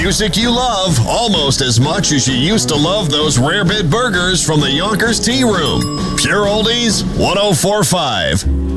Music you love almost as much as you used to love those Rare Bit burgers from the Yonkers Tea Room. Pure Oldies 1045.